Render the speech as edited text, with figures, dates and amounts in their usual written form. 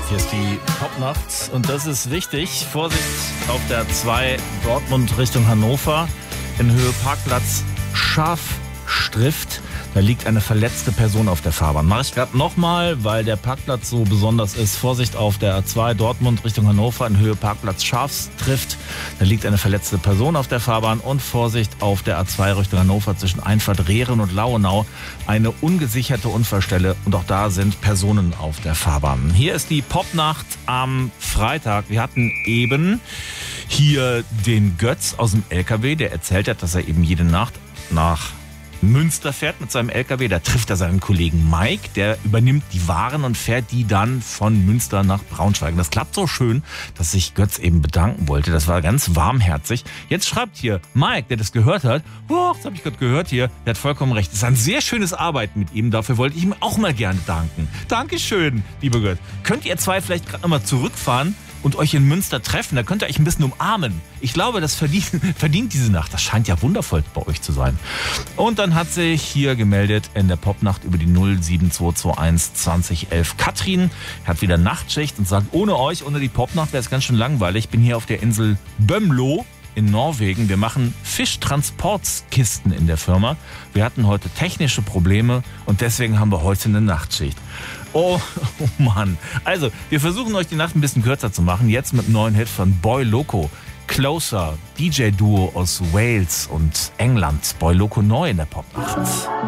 Hier ist die Popnacht und das ist wichtig. Vorsicht auf der 2 Dortmund Richtung Hannover in Höhe Parkplatz Schafstrift. Da liegt eine verletzte Person auf der Fahrbahn. Mache ich gerade nochmal, weil der Parkplatz so besonders ist. Vorsicht auf der A2 Dortmund Richtung Hannover in Höhe Parkplatz Schafstrift. Da liegt eine verletzte Person auf der Fahrbahn. Und Vorsicht auf der A2 Richtung Hannover zwischen Einfahrt Rehren und Lauenau. Eine ungesicherte Unfallstelle und auch da sind Personen auf der Fahrbahn. Hier ist die Popnacht am Freitag. Wir hatten eben hier den Götz aus dem LKW, der erzählt hat, dass er eben jede Nacht nach Münster fährt mit seinem LKW. Da trifft er seinen Kollegen Mike, der übernimmt die Waren und fährt die dann von Münster nach Braunschweig. Das klappt so schön, dass sich Götz eben bedanken wollte. Das war ganz warmherzig. Jetzt schreibt hier Mike, der das gehört hat, das habe ich gerade gehört hier, der hat vollkommen recht. Es ist ein sehr schönes Arbeiten mit ihm. Dafür wollte ich ihm auch mal gerne danken. Dankeschön, lieber Götz. Könnt ihr zwei vielleicht gerade nochmal zurückfahren und euch in Münster treffen? Da könnt ihr euch ein bisschen umarmen. Ich glaube, das verdient diese Nacht. Das scheint ja wundervoll bei euch zu sein. Und dann hat sich hier gemeldet in der Popnacht über die 07221 2011 Katrin. Hat wieder Nachtschicht und sagt, ohne euch, ohne die Popnacht wäre es ganz schön langweilig. Ich bin hier auf der Insel Bömlo in Norwegen. Wir machen Fischtransportkisten in der Firma. Wir hatten heute technische Probleme und deswegen haben wir heute eine Nachtschicht. Oh Mann. Also, wir versuchen euch die Nacht ein bisschen kürzer zu machen. Jetzt mit einem neuen Hit von Boy Loco. Closer, DJ-Duo aus Wales und England. Boy Loco neu in der Popnacht.